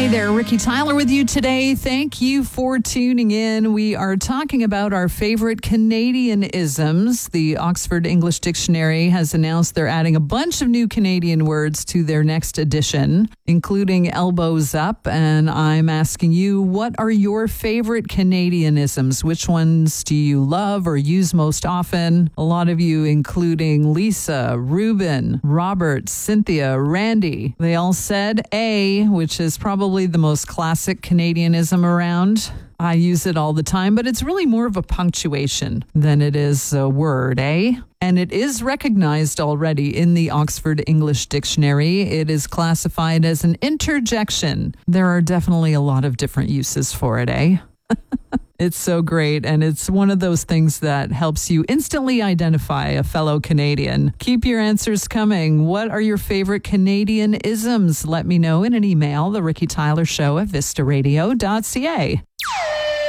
Hey there, Ricky Tyler with you today. Thank you for tuning in. We are talking about our favorite Canadianisms. The Oxford English Dictionary has announced they're adding a bunch of new Canadian words to their next edition, including elbows up. And I'm asking you, what are your favorite Canadianisms? Which ones do you love or use most often? A lot of you, including Lisa, Ruben, Robert, Cynthia, Randy, they all said A, which is probably the most classic Canadianism around. I use it all the time, but it's really more of a punctuation than it is a word, eh? And it is recognized already in the Oxford English Dictionary. It is classified as an interjection. There are definitely a lot of different uses for it, eh? It's so great, and it's one of those things that helps you instantly identify a fellow Canadian. Keep your answers coming. What are your favorite Canadian-isms? Let me know in an email, The Ricky Tyler Show at vistaradio.ca.